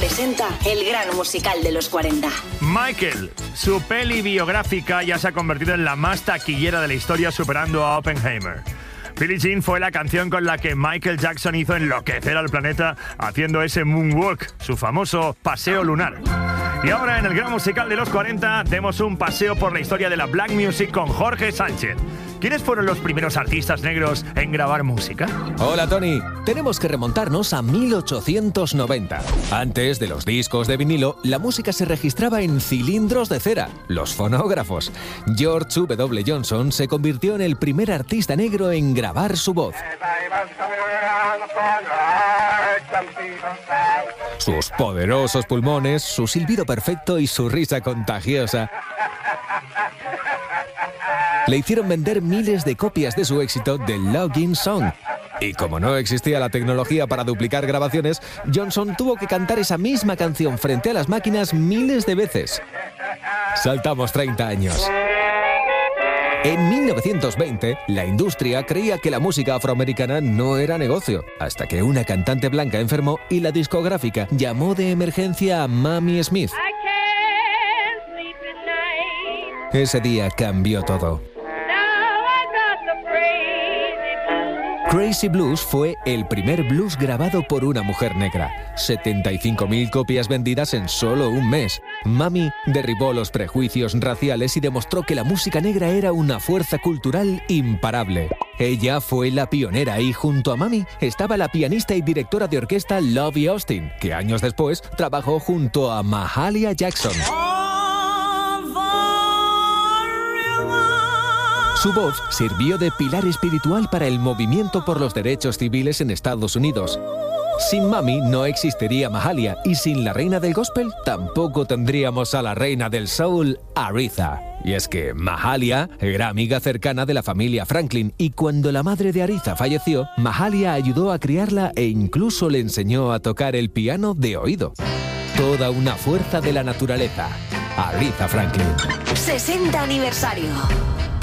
presenta el gran musical de los 40. Michael, su peli biográfica ya se ha convertido en la más taquillera de la historia, superando a Oppenheimer. Billie Jean fue la canción con la que Michael Jackson hizo enloquecer al planeta haciendo ese moonwalk, su famoso paseo lunar. Y ahora en el gran musical de los 40 demos un paseo por la historia de la Black Music con Jorge Sánchez. ¿Quiénes fueron los primeros artistas negros en grabar música? Hola, Tony. Tenemos que remontarnos a 1890. Antes de los discos de vinilo, la música se registraba en cilindros de cera, los fonógrafos. George W. Johnson se convirtió en el primer artista negro en grabar su voz. Sus poderosos pulmones, su silbido perfecto y su risa contagiosa le hicieron vender miles de copias de su éxito The Login Song. Y como no existía la tecnología para duplicar grabaciones, Johnson tuvo que cantar esa misma canción frente a las máquinas miles de veces. Saltamos 30 años. En 1920, la industria creía que la música afroamericana no era negocio, hasta que una cantante blanca enfermó y la discográfica llamó de emergencia a Mamie Smith. Ese día cambió todo. Crazy Blues fue el primer blues grabado por una mujer negra. 75.000 copias vendidas en solo un mes. Mamie derribó los prejuicios raciales y demostró que la música negra era una fuerza cultural imparable. Ella fue la pionera y junto a Mamie estaba la pianista y directora de orquesta Lovie Austin, que años después trabajó junto a Mahalia Jackson. Su voz sirvió de pilar espiritual para el movimiento por los derechos civiles en Estados Unidos. Sin Mamie no existiría Mahalia y sin la reina del gospel tampoco tendríamos a la reina del soul, Aretha. Y es que Mahalia era amiga cercana de la familia Franklin y cuando la madre de Aretha falleció, Mahalia ayudó a criarla e incluso le enseñó a tocar el piano de oído. Toda una fuerza de la naturaleza. Aretha Franklin. 60 aniversario.